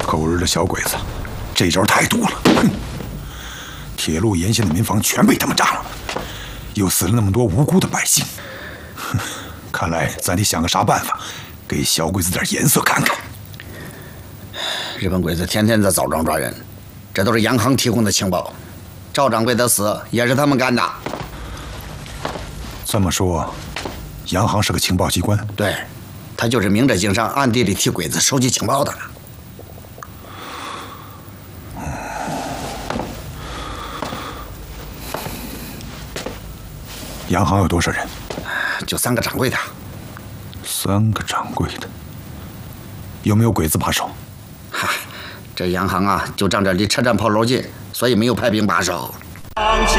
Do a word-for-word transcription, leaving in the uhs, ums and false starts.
后日的小鬼子，这招太毒了！哼，铁路沿线的民房全被他们炸了，又死了那么多无辜的百姓。哼，看来咱得想个啥办法，给小鬼子点颜色看看。 日本鬼子天天在枣庄抓人，这都是洋行提供的情报。赵掌柜的死也是他们干的。 这么说，洋行是个情报机关？ 对，他就是明着经商，暗地里替鬼子收集情报的。 洋行有多少人？ 就三个掌柜的。 三个掌柜的，有没有鬼子把守？ 嗨，这洋行啊，就仗着离车站炮楼近，所以没有派兵把守。